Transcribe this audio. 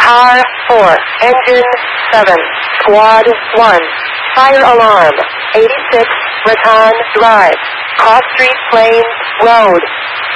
Car 4, Engine 7, Squad 1, Fire Alarm, 86, Raton Drive, Cross Street Plains Road.